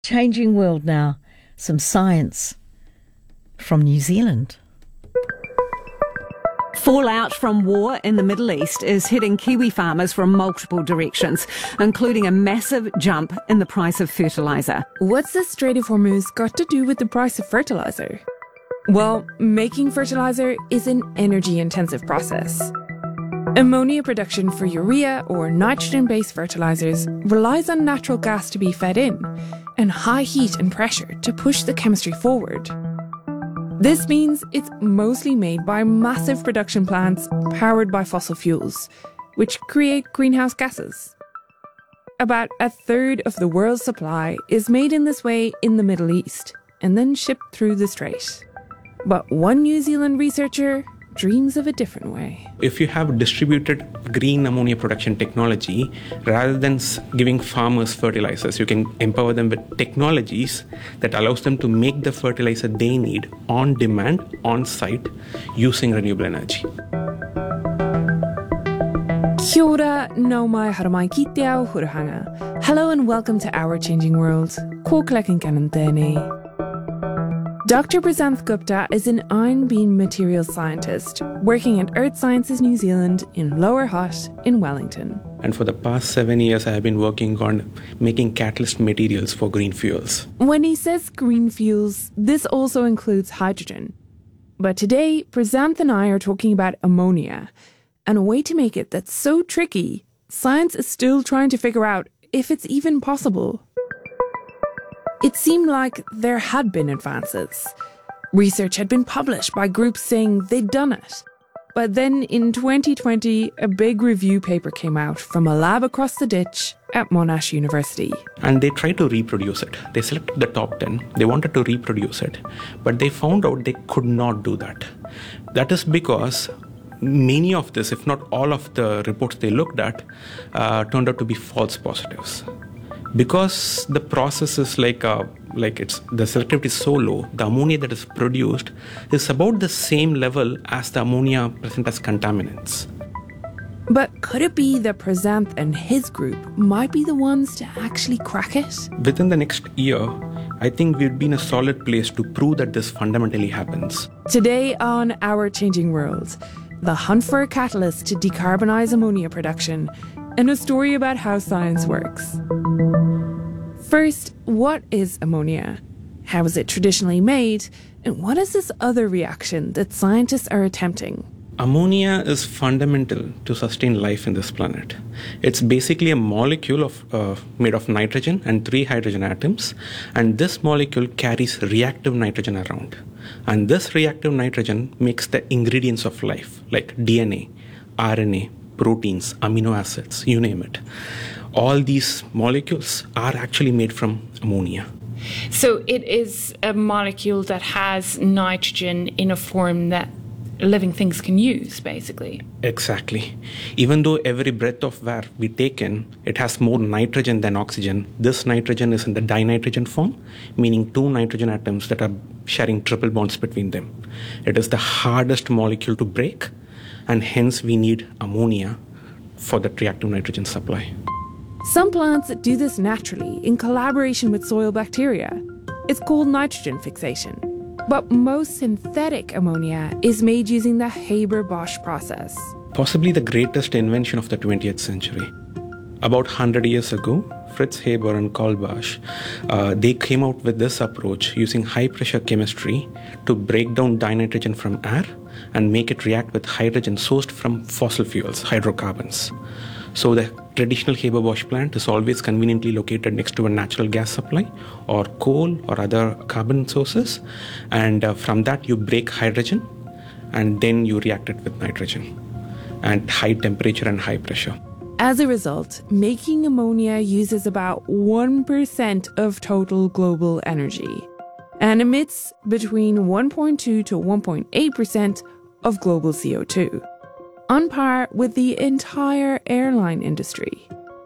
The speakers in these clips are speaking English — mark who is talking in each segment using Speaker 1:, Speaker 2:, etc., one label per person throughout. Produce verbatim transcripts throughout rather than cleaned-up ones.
Speaker 1: Changing world now. Some science from New Zealand.
Speaker 2: Fallout from war in the Middle East is hitting Kiwi farmers from multiple directions, including a massive jump in the price of fertiliser.
Speaker 3: What's the Strait of Hormuz got to do with the price of fertiliser? Well, making fertiliser is an energy-intensive process. Ammonia production for urea or nitrogen-based fertilizers relies on natural gas to be fed in and high heat and pressure to push the chemistry forward. This means it's mostly made by massive production plants powered by fossil fuels, which create greenhouse gases. About a third of the world's supply is made in this way in the Middle East and then shipped through the Strait. But one New Zealand researcher dreams of a different way.
Speaker 4: If you have distributed green ammonia production technology, rather than giving farmers fertilizers, you can empower them with technologies that allows them to make the fertilizer they need on demand, on site, using renewable energy.
Speaker 3: Kia ora, nau mai haramai ki te ao hurahanga. Hello and welcome to Our Changing World. Ko klekin kanan tēnei. Doctor Prasanth Gupta is an iron beam materials scientist working at Earth Sciences New Zealand in Lower Hutt in Wellington.
Speaker 4: And for the past seven years, I have been working on making catalyst materials for green fuels.
Speaker 3: When he says green fuels, this also includes hydrogen. But today, Prasanth and I are talking about ammonia and a way to make it that's so tricky, science is still trying to figure out if it's even possible. It seemed like there had been advances. Research had been published by groups saying they'd done it. But then in twenty twenty, a big review paper came out from a lab across the ditch at Monash University.
Speaker 4: And they tried to reproduce it. They selected the top ten. They wanted to reproduce it. But they found out they could not do that. That is because many of this, if not all of the reports they looked at, uh, turned out to be false positives. Because the process is like, uh, like it's the selectivity is so low, the ammonia that is produced is about the same level as the ammonia present as contaminants.
Speaker 3: But could it be that Prasanth and his group might be the ones to actually crack it?
Speaker 4: Within the next year, I think we'd be in a solid place to prove that this fundamentally happens.
Speaker 3: Today on Our Changing World, the hunt for a catalyst to decarbonize ammonia production and a story about how science works. First, what is ammonia? How is it traditionally made? And what is this other reaction that scientists are attempting?
Speaker 4: Ammonia is fundamental to sustain life in this planet. It's basically a molecule of, uh, made of nitrogen and three hydrogen atoms, and this molecule carries reactive nitrogen around. And this reactive nitrogen makes the ingredients of life, like D N A, R N A, proteins, amino acids, you name it. All these molecules are actually made from ammonia.
Speaker 5: So it is a molecule that has nitrogen in a form that living things can use, basically.
Speaker 4: Exactly. Even though every breath of air we take in, it has more nitrogen than oxygen, this nitrogen is in the dinitrogen form, meaning two nitrogen atoms that are sharing triple bonds between them. It is the hardest molecule to break, and hence we need ammonia for the reactive nitrogen supply.
Speaker 3: Some plants do this naturally in collaboration with soil bacteria. It's called nitrogen fixation. But most synthetic ammonia is made using the Haber-Bosch process.
Speaker 4: Possibly the greatest invention of the twentieth century. About one hundred years ago, Fritz Haber and Karl Bosch, uh, they came out with this approach using high-pressure chemistry to break down dinitrogen from air and make it react with hydrogen sourced from fossil fuels, hydrocarbons. So the traditional Haber-Bosch plant is always conveniently located next to a natural gas supply or coal or other carbon sources. And uh, from that you break hydrogen and then you react it with nitrogen at high temperature and high pressure.
Speaker 3: As a result, making ammonia uses about one percent of total global energy and emits between one point two to one point eight percent of global C O two. On par with the entire airline industry.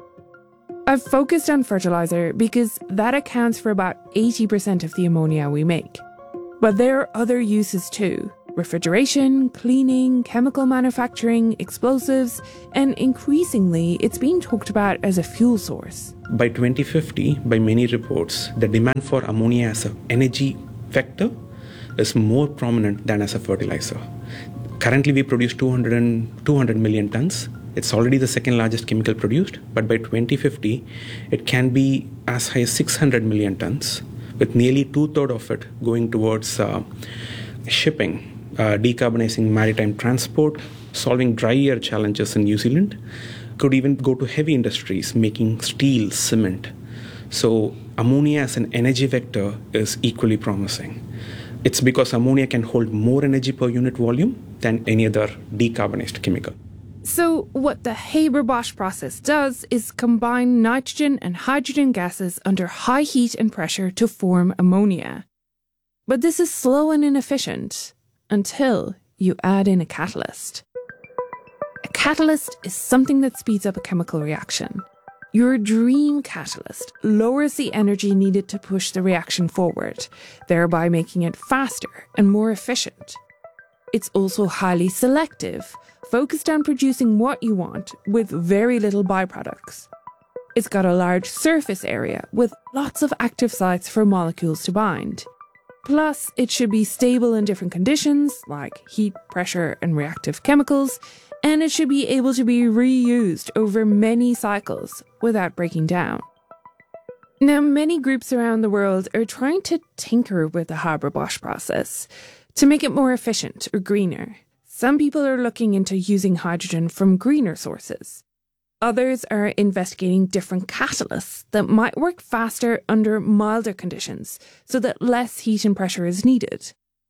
Speaker 3: I've focused on fertilizer because that accounts for about eighty percent of the ammonia we make. But there are other uses too. refrigeration, cleaning, chemical manufacturing, explosives, and increasingly it's being talked about as a fuel source.
Speaker 4: By twenty fifty, by many reports, the demand for ammonia as an energy vector is more prominent than as a fertilizer. Currently, we produce two hundred million tons. It's already the second largest chemical produced, but by twenty fifty, it can be as high as six hundred million tons, with nearly two-thirds of it going towards uh, shipping, uh, decarbonizing maritime transport, solving dry year challenges in New Zealand, could even go to heavy industries, making steel, cement. So ammonia as an energy vector is equally promising. It's because ammonia can hold more energy per unit volume than any other decarbonized chemical.
Speaker 3: So what the Haber-Bosch process does is combine nitrogen and hydrogen gases under high heat and pressure to form ammonia. But this is slow and inefficient until you add in a catalyst. A catalyst is something that speeds up a chemical reaction. Your dream catalyst lowers the energy needed to push the reaction forward, thereby making it faster and more efficient. It's also highly selective, focused on producing what you want with very little byproducts. It's got a large surface area with lots of active sites for molecules to bind. Plus, it should be stable in different conditions, like heat, pressure, and reactive chemicals, and it should be able to be reused over many cycles without breaking down. Now, many groups around the world are trying to tinker with the Haber-Bosch process to make it more efficient or greener. Some people are looking into using hydrogen from greener sources. Others are investigating different catalysts that might work faster under milder conditions so that less heat and pressure is needed.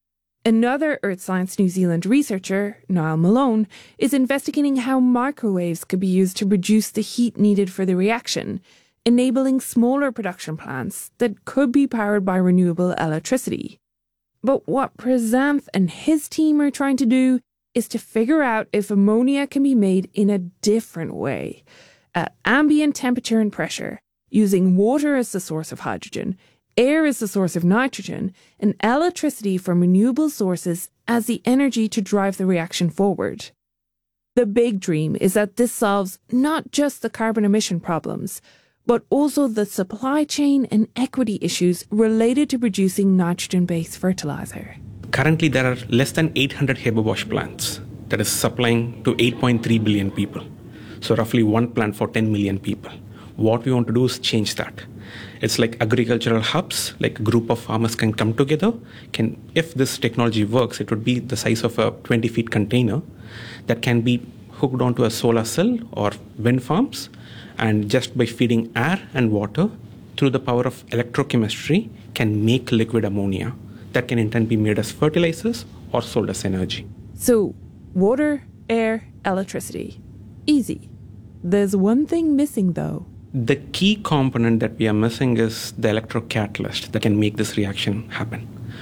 Speaker 3: Another Earth Science New Zealand researcher, Niall Malone, is investigating how microwaves could be used to reduce the heat needed for the reaction, enabling smaller production plants that could be powered by renewable electricity. But what Prasanth and his team are trying to do is to figure out if ammonia can be made in a different way, at ambient temperature and pressure, using water as the source of hydrogen, air as the source of nitrogen, and electricity from renewable sources as the energy to drive the reaction forward. The big dream is that this solves not just the carbon emission problems, but also the supply chain and equity issues related to producing nitrogen-based fertilizer.
Speaker 4: Currently, there are less than eight hundred Haber-Bosch plants that is supplying to eight point three billion people. So roughly one plant for ten million people. What we want to do is change that. It's like agricultural hubs, like a group of farmers can come together. Can, if this technology works, it would be the size of a twenty feet container that can be hooked onto a solar cell or wind farms. And just by feeding air and water through the power of electrochemistry can make liquid ammonia that can in turn be made as fertilizers or sold as energy.
Speaker 3: So, water, air, electricity. Easy. There's one thing missing though.
Speaker 4: The key component that we are missing is the electrocatalyst that can make this reaction happen.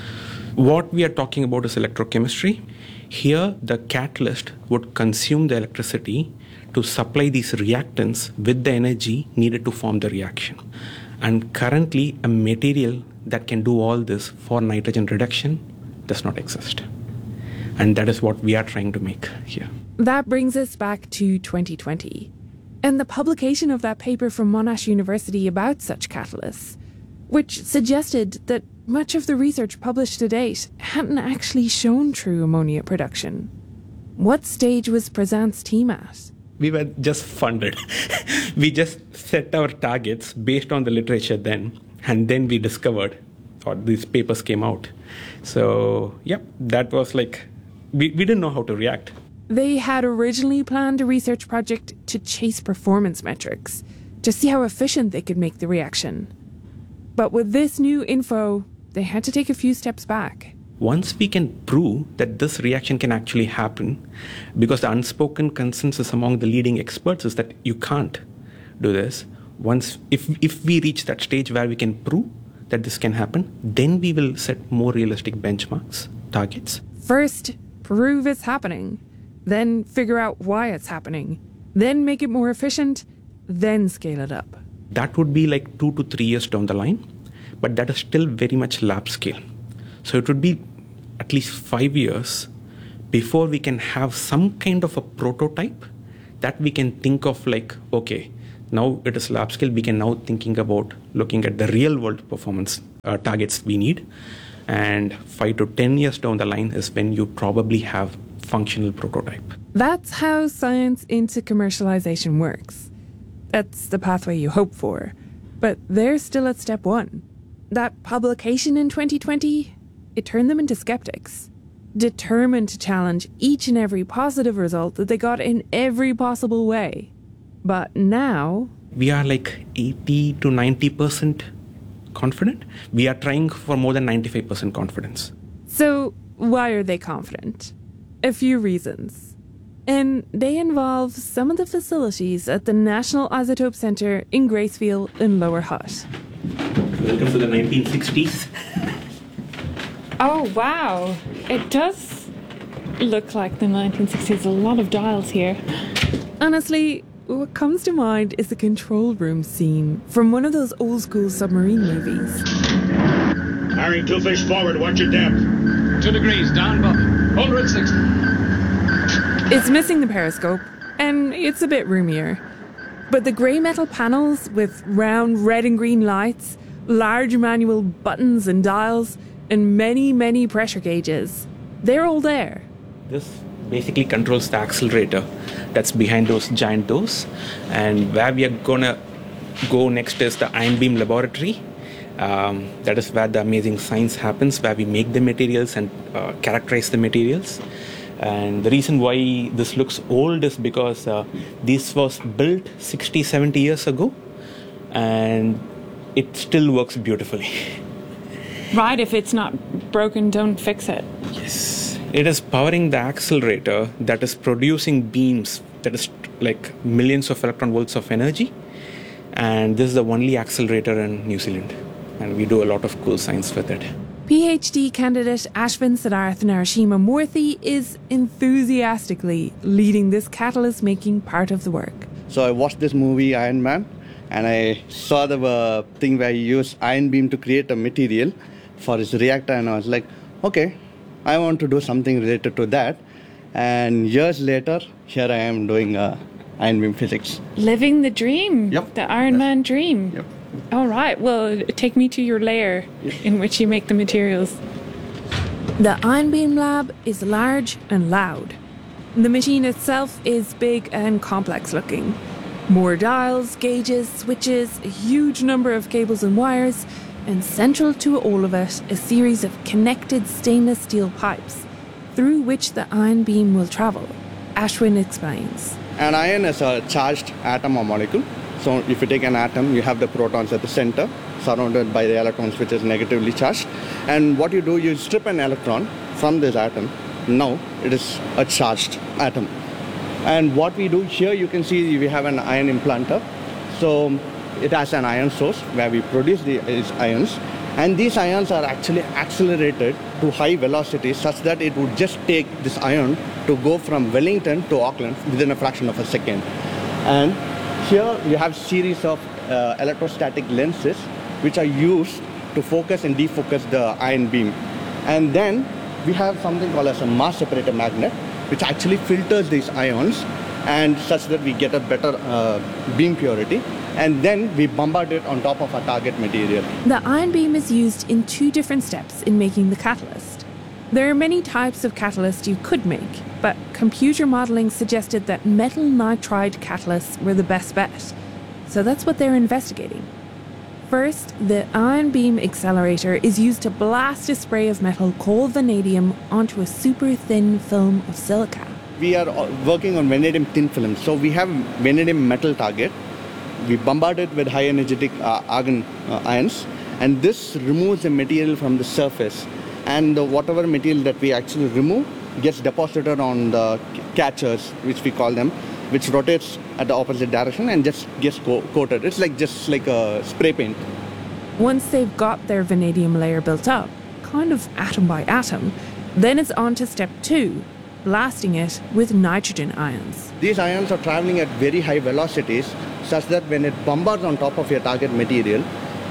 Speaker 4: What we are talking about is electrochemistry. Here, the catalyst would consume the electricity to supply these reactants with the energy needed to form the reaction. And currently, a material that can do all this for nitrogen reduction does not exist. And that is what we are trying to make here.
Speaker 3: That brings us back to twenty twenty, and the publication of that paper from Monash University about such catalysts, which suggested that much of the research published to date hadn't actually shown true ammonia production. What stage was Prasanth's team at?
Speaker 4: We were just funded. We just set our targets based on the literature then, and then we discovered, or these papers came out. So, yep, that was like, we, we didn't know how to react.
Speaker 3: They had originally planned a research project to chase performance metrics, to see how efficient they could make the reaction. But with this new info, they had to take a few steps back.
Speaker 4: Once we can prove that this reaction can actually happen, because the unspoken consensus among the leading experts is that you can't do this. Once, if, if we reach that stage where we can prove that this can happen, then we will set more realistic benchmarks, targets.
Speaker 3: First, prove it's happening. Then figure out why it's happening. Then make it more efficient. Then scale it up.
Speaker 4: That would be like two to three years down the line, but that is still very much lab scale. So it would be at least five years before we can have some kind of a prototype that we can think of like, okay, now it is lab scale, we can now thinking about looking at the real world performance uh, targets we need. And five to ten years down the line is when you probably have functional prototype.
Speaker 3: That's how science into commercialization works. That's the pathway you hope for. But they're still at step one. That publication in twenty twenty, it turned them into skeptics, determined to challenge each and every positive result that they got in every possible way. But now...
Speaker 4: we are like eighty to ninety percent confident. We are trying for more than ninety-five percent confidence.
Speaker 3: So why are they confident? A few reasons. And they involve some of the facilities at the National Isotope Centre in Gracefield in Lower Hutt.
Speaker 4: Welcome to the nineteen sixties.
Speaker 5: Oh, wow. It does look like the nineteen sixties. A lot of dials here.
Speaker 3: Honestly, what comes to mind is the control room scene from one of those old school submarine movies.
Speaker 6: Firing two fish forward, watch your depth.
Speaker 7: Two degrees, down, Bob. one hundred sixty.
Speaker 3: It's missing the periscope, and it's a bit roomier. But the grey metal panels with round red and green lights, large manual buttons and dials, and many, many pressure gauges, they're all there.
Speaker 4: This basically controls the accelerator that's behind those giant doors. And where we are gonna go next is the ion beam laboratory. Um, that is where the amazing science happens, where we make the materials and uh, characterize the materials. And the reason why this looks old is because uh, this was built sixty, seventy years ago, and it still works beautifully.
Speaker 5: Right, if it's not broken, don't fix it.
Speaker 4: Yes. It is powering the accelerator that is producing beams that is like millions of electron volts of energy. And this is the only accelerator in New Zealand. And we do a lot of cool science with it.
Speaker 3: PhD candidate Ashwin Siddharth Narasimha Murthy is enthusiastically leading this catalyst-making part of the work.
Speaker 8: So I watched this movie, Iron Man, and I saw the uh, thing where he used ion beam to create a material for his reactor, and I was like, okay, I want to do something related to that. And years later, here I am doing uh, ion beam physics.
Speaker 5: Living the dream.
Speaker 8: Yep.
Speaker 5: The Iron
Speaker 8: Yes.
Speaker 5: Man dream.
Speaker 8: Yep.
Speaker 5: All right, well, take me to your lair in which you make the materials.
Speaker 3: The ion beam lab is large and loud. The machine itself is big and complex looking. More dials, gauges, switches, a huge number of cables and wires, and central to all of it, a series of connected stainless steel pipes through which the ion beam will travel. Ashwin explains.
Speaker 8: An ion is a charged atom or molecule. So if you take an atom, you have the protons at the center, surrounded by the electrons, which is negatively charged. And what you do, you strip an electron from this atom. Now it is a charged atom. And what we do here, you can see we have an ion implanter. So it has an ion source where we produce these ions. And these ions are actually accelerated to high velocities such that it would just take this ion to go from Wellington to Auckland within a fraction of a second. And here you have series of uh, electrostatic lenses which are used to focus and defocus the ion beam. And then we have something called as a mass separator magnet, which actually filters these ions and such that we get a better uh, beam purity. And then we bombard it on top of our target material.
Speaker 3: The ion beam is used in two different steps in making the catalyst. There are many types of catalyst you could make, but computer modelling suggested that metal nitride catalysts were the best bet. So that's what they're investigating. First, the ion beam accelerator is used to blast a spray of metal called vanadium onto a super thin film of silica.
Speaker 8: We are working on vanadium thin film. So we have vanadium metal target. We bombard it with high energetic uh, argon uh, ions, and this removes the material from the surface. And the, whatever material that we actually remove gets deposited on the catchers, which we call them, which rotates at the opposite direction and just gets co- coated. It's like just like a spray paint.
Speaker 3: Once they've got their vanadium layer built up, kind of atom by atom, then it's on to step two, blasting it with nitrogen ions.
Speaker 8: These ions are traveling at very high velocities such that when it bombards on top of your target material, it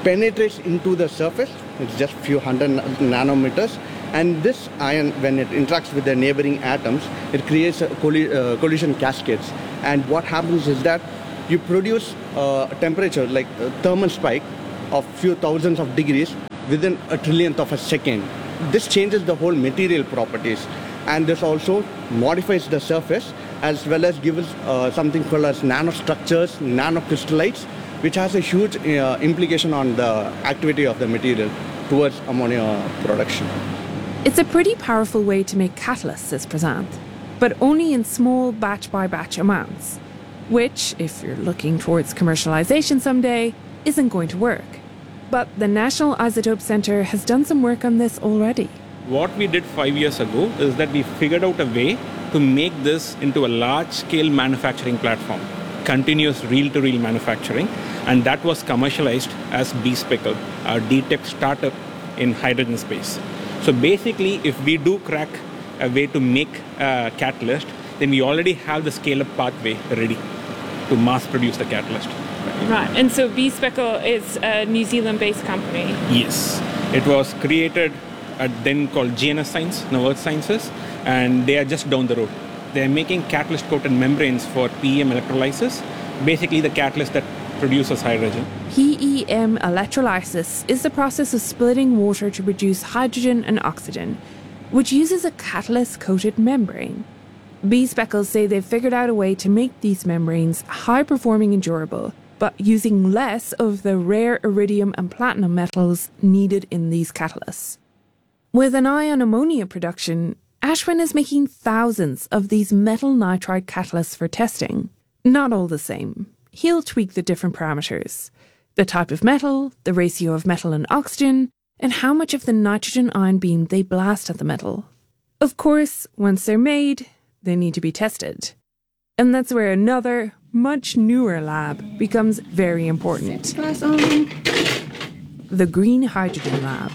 Speaker 8: penetrates into the surface. It's just a few hundred nanometers. And this ion, when it interacts with the neighboring atoms, it creates a colli- uh, collision cascades. And what happens is that you produce uh, a temperature, like a thermal spike of few thousands of degrees within a trillionth of a second. This changes the whole material properties. And this also modifies the surface as well as gives uh, something called as nanostructures, nanocrystallites, which has a huge uh, implication on the activity of the material towards ammonia production.
Speaker 3: It's a pretty powerful way to make catalysts, says Prasanth, but only in small batch-by-batch amounts, which, if you're looking towards commercialization someday, isn't going to work. But the National Isotope Centre has done some work on this already.
Speaker 4: What we did five years ago is that we figured out a way to make this into a large-scale manufacturing platform, continuous reel-to-reel manufacturing, and that was commercialized as B-Speckle, our D-Tech startup in hydrogen space. So basically, if we do crack a way to make a catalyst, then we already have the scale-up pathway ready to mass-produce the catalyst.
Speaker 5: Right, and so B-Speckle is a New Zealand-based company?
Speaker 4: Yes. It was created at then called G N S Science, now Earth Sciences, and they are just down the road. They are making catalyst-coated membranes for P E M electrolysis, basically the catalyst that produces hydrogen.
Speaker 3: P E M electrolysis is the process of splitting water to produce hydrogen and oxygen, which uses a catalyst-coated membrane. B-Speckle say they've figured out a way to make these membranes high-performing and durable, but using less of the rare iridium and platinum metals needed in these catalysts. With an eye on ammonia production, Ashwin is making thousands of these metal nitride catalysts for testing. Not all the same. He'll tweak the different parameters: the type of metal, the ratio of metal and oxygen, and how much of the nitrogen ion beam they blast at the metal. Of course, once they're made, they need to be tested. And that's where another, much newer lab becomes very important. The Green Hydrogen Lab.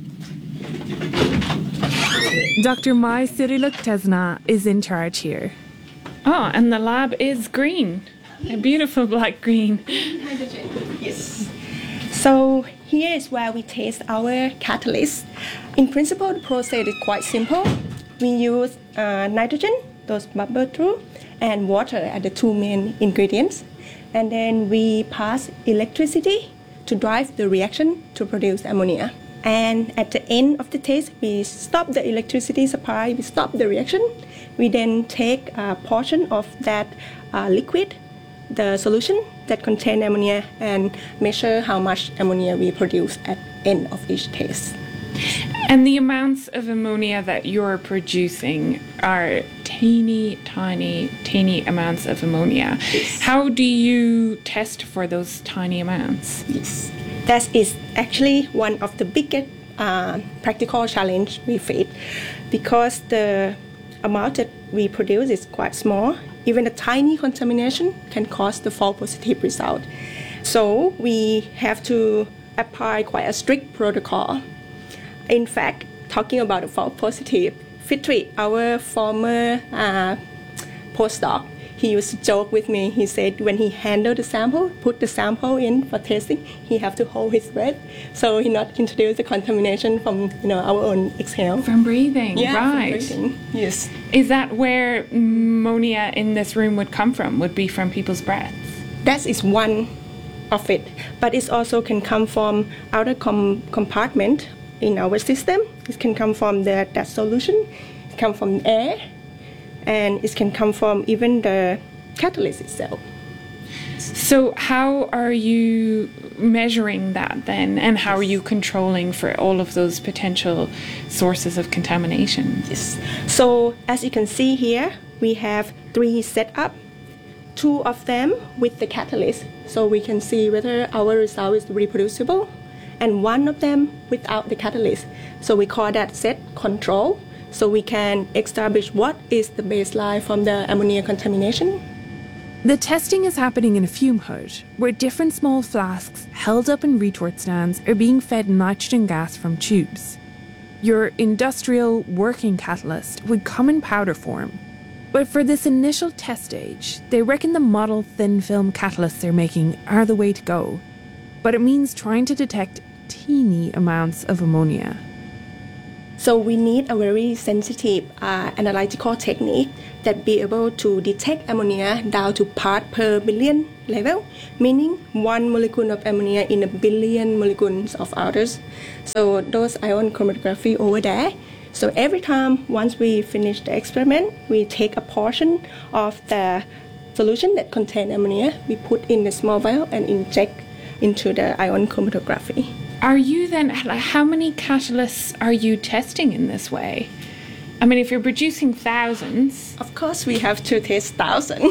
Speaker 3: Doctor Mai Siriluk-Tesna is in charge here.
Speaker 5: Oh, and the lab is green. A beautiful black green.
Speaker 9: Hydrogen, yes. So here is where we test our catalyst. In principle, the process is quite simple. We use uh, nitrogen, those bubble through, and water are the two main ingredients. And then we pass electricity to drive the reaction to produce ammonia. And at the end of the test, we stop the electricity supply, we stop the reaction. We then take a portion of that uh, liquid, the solution that contains ammonia, and measure how much ammonia we produce at the end of each test.
Speaker 5: And the amounts of ammonia that you're producing are teeny, tiny, teeny amounts of ammonia.
Speaker 9: Yes.
Speaker 5: How do you test for those tiny amounts?
Speaker 9: Yes. That is actually one of the biggest uh, practical challenge we face, because the amount that we produce is quite small. Even a tiny contamination can cause the false positive result. So we have to apply quite a strict protocol. In fact, talking about the false positive, Fitri, our former uh, postdoc, he used to joke with me. He said when he handled the sample, put the sample in for testing, he have to hold his breath so he not introduce the contamination from you know our own exhale.
Speaker 5: From breathing,
Speaker 9: yeah,
Speaker 5: right?
Speaker 9: From breathing. Yes.
Speaker 5: Is that where ammonia in this room would come from? Would be from people's breaths?
Speaker 9: That is one of it, but it also can come from outer com- compartment in our system. It can come from the, that solution. It can come from air. And it can come from even the catalyst itself.
Speaker 5: So how are you measuring that then? And how are you controlling for all of those potential sources of contamination?
Speaker 9: Yes. So as you can see here, we have three setups. Two of them with the catalyst, so we can see whether our result is reproducible. And one of them without the catalyst. So we call that set control. So we can establish what is the baseline from the ammonia contamination.
Speaker 3: The testing is happening in a fume hood, where different small flasks held up in retort stands are being fed nitrogen gas from tubes. Your industrial working catalyst would come in powder form. But for this initial test stage, they reckon the model thin film catalysts they're making are the way to go. but it means trying to detect teeny amounts of ammonia.
Speaker 9: So we need a very sensitive uh, analytical technique that be able to detect ammonia down to part per billion level, meaning one molecule of ammonia in a billion molecules of others. So those ion chromatography over there. So every time, once we finish the experiment, we take a portion of the solution that contain ammonia, we put in a small vial and inject into the ion chromatography.
Speaker 5: Are you then, how many catalysts are you testing in this way? I mean, if you're producing thousands...
Speaker 9: Of course, we have to test thousands.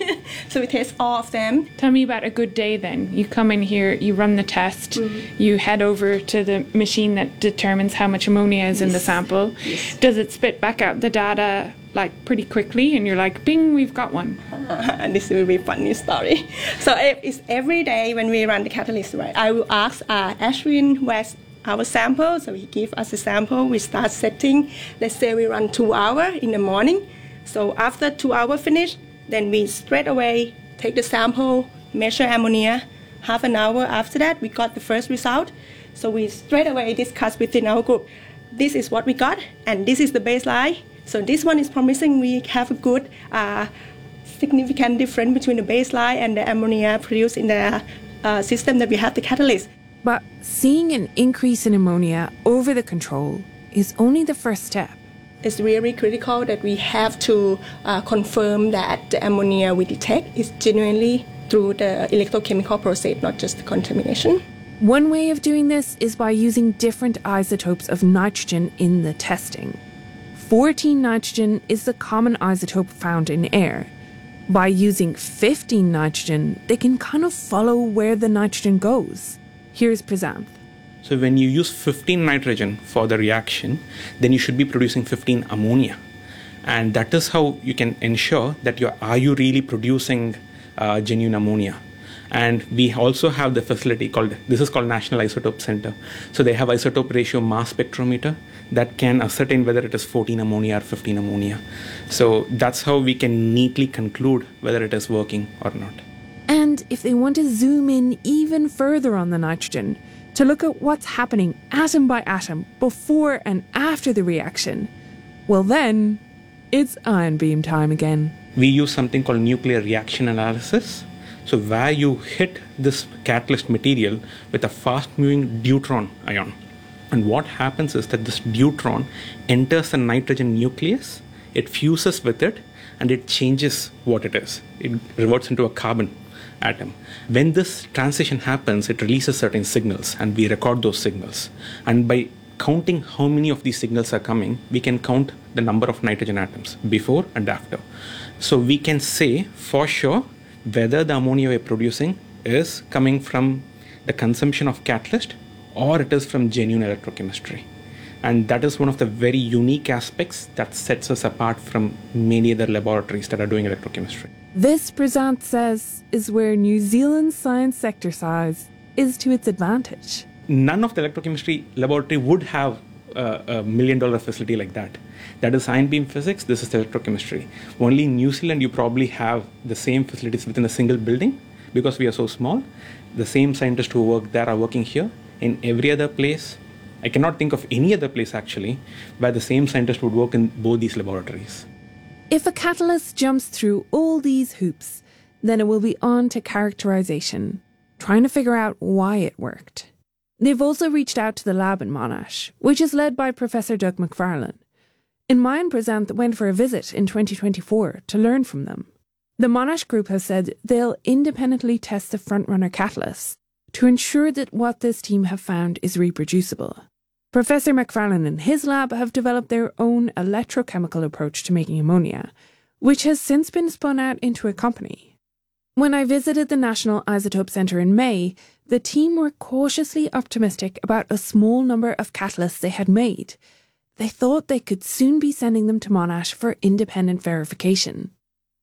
Speaker 9: So we test all of them.
Speaker 5: Tell me about a good day then. You come in here, you run the test, mm-hmm. you head over to the machine that determines how much ammonia is yes. in the sample. Yes. Does it spit back out the data like pretty quickly and you're like, bing, we've got one?
Speaker 9: Uh, this will be a funny story. So it's every day when we run the catalyst, right? I will ask uh, Ashwin where's our sample. So he give us a sample. We start setting. Let's say we run two hours in the morning. So after two hours finish, then we straight away take the sample, measure ammonia. Half an hour after that, we got the first result. So we straight away discuss within our group. This is what we got, and this is the baseline. So this one is promising. We have a good, uh, significant difference between the baseline and the ammonia produced in the uh, system that we have the catalyst.
Speaker 3: But seeing an increase in ammonia over the control is only the first step.
Speaker 9: It's really critical that we have to uh, confirm that the ammonia we detect is genuinely through the electrochemical process, not just the contamination.
Speaker 3: One way of doing this is by using different isotopes of nitrogen in the testing. fourteen nitrogen is the common isotope found in air. By using fifteen nitrogen, they can kind of follow where the nitrogen goes. Here's Prasanth.
Speaker 4: So when you use fifteen nitrogen for the reaction, then you should be producing fifteen ammonia. And that is how you can ensure that you're, are you really producing uh, genuine ammonia. And we also have the facility called, this is called National Isotope Center. So they have isotope ratio mass spectrometer that can ascertain whether it is fourteen ammonia or fifteen ammonia. So that's how we can neatly conclude whether it is working or not.
Speaker 3: And if they want to zoom in even further on the nitrogen, to look at what's happening atom by atom before and after the reaction, well then, it's ion beam time again.
Speaker 4: We use something called nuclear reaction analysis. So where you hit this catalyst material with a fast-moving deuteron ion. And what happens is that this deuteron enters the nitrogen nucleus, it fuses with it, and it changes what it is. It reverts into a carbon atom. When this transition happens, it releases certain signals, and we record those signals. And by counting how many of these signals are coming, we can count the number of nitrogen atoms before and after. So we can say for sure whether the ammonia we're producing is coming from the consumption of catalyst or it is from genuine electrochemistry. And that is one of the very unique aspects that sets us apart from many other laboratories that are doing electrochemistry.
Speaker 3: This, Prasanth says, is where New Zealand's science sector size is to its advantage.
Speaker 4: None of the electrochemistry laboratory would have uh, a million dollar facility like that. That is ion beam physics, this is the electrochemistry. Only in New Zealand you probably have the same facilities within a single building because we are so small. The same scientists who work there are working here. In every other place, I cannot think of any other place actually where the same scientist would work in both these laboratories.
Speaker 3: If a catalyst jumps through all these hoops, then it will be on to characterization, trying to figure out why it worked. They've also reached out to the lab in Monash, which is led by Professor Doug McFarlane. And Maya and Prasanth went for a visit in twenty twenty-four to learn from them. The Monash group has said they'll independently test the frontrunner catalysts to ensure that what this team have found is reproducible. Professor McFarlane and his lab have developed their own electrochemical approach to making ammonia, which has since been spun out into a company. When I visited the National Isotope Centre in May, the team were cautiously optimistic about a small number of catalysts they had made. They thought they could soon be sending them to Monash for independent verification.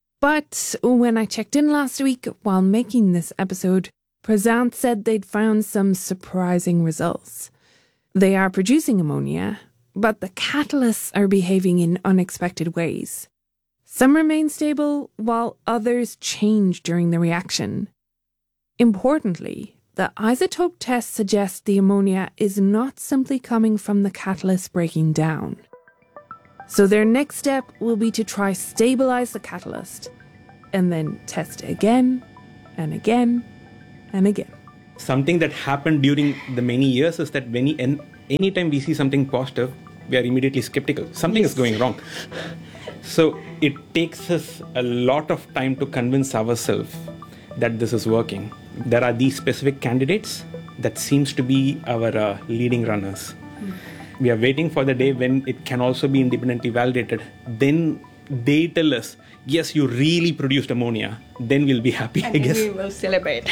Speaker 3: But when I checked in last week while making this episode, Prasanth said they'd found some surprising results. They are producing ammonia, but the catalysts are behaving in unexpected ways. Some remain stable, while others change during the reaction. Importantly, the isotope test suggests the ammonia is not simply coming from the catalyst breaking down. So their next step will be to try stabilize the catalyst and then test again and again and again.
Speaker 4: Something that happened during the many years is that when any, anytime we see something positive, we are immediately skeptical. Something yes. is going wrong. So it takes us a lot of time to convince ourselves that this is working. There are these specific candidates that seems to be our uh, leading runners. Mm. We are waiting for the day when it can also be independently validated. Then they tell us, yes, you really produced ammonia. Then we'll be happy,
Speaker 9: and
Speaker 4: I guess.
Speaker 9: we will celebrate.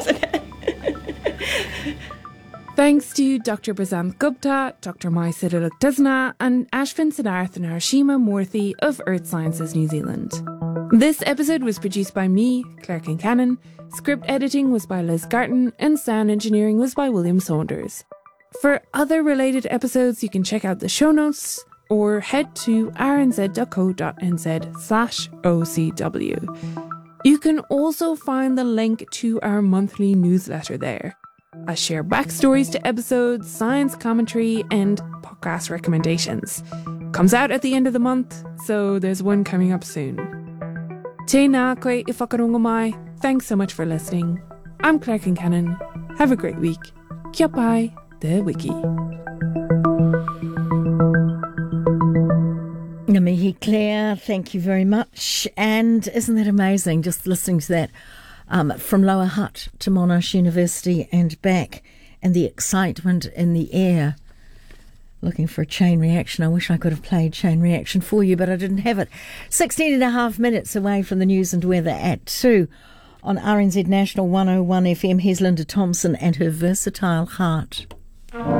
Speaker 3: Thanks to Doctor Prasant Gupta, Doctor Mai Siddhalakdasna and Ashvin Siddharth Narasimha Murthy of Earth Sciences New Zealand. This episode was produced by me, Claire Kincannon, script editing was by Liz Garton, and sound engineering was by William Saunders. For other related episodes, you can check out the show notes or head to rnz.co.nz slash OCW. You can also find the link to our monthly newsletter there. I share backstories to episodes, science commentary, and podcast recommendations. Comes out at the end of the month, so there's one coming up soon. Tēnā koe I whakarongo mai. Thanks so much for listening. I'm Claire Kincannon. Have a great week. Kia pai, te wiki.
Speaker 1: Ngamihi Claire, thank you very much. And isn't that amazing, just listening to that? Um, from Lower Hutt to Monash University and back, and the excitement in the air. Looking for a chain reaction. I wish I could have played Chain Reaction for you, but I didn't have it. sixteen and a half minutes away from the news and weather at two on R N Z National one oh one F M. Here's Linda Thompson and her versatile heart.